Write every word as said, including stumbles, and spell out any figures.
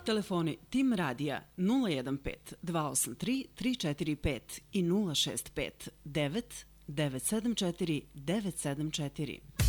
Telefoni Tim Radija nula jedan pet dva osam tri tri četiri pet i nula šest pet devet devet sedam četiri devet sedam četiri.